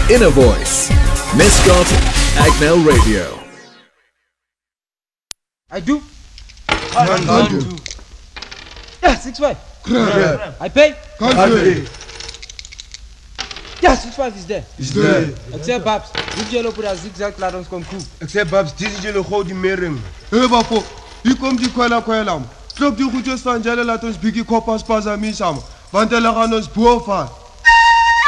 Inner Voice. Mascot Agmel Radio. I do. Can't do. Yeah, 6-5. Crap. I pay. Can't Yeah, 6-5 is there. Is there. Except Babs. If you look at zigzag ladons come cool. Except Babs, this is the whole mering. Hey, Bafo, you come to Kuala. Stop the Hutus Fanjala Latos Biggie Copas Pazamisam. Vantelaganos Buofa.